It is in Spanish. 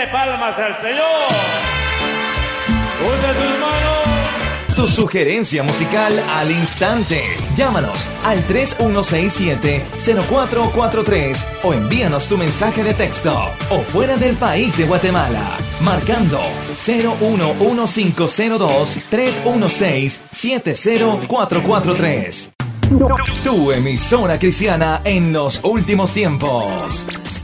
Denle palmas al Señor. Usa tus manos. Tu sugerencia musical al instante. Llámanos al 3167-0443 o envíanos tu mensaje de texto o fuera del país de Guatemala, marcando 011502-316-70443. Tu emisora cristiana en los últimos tiempos.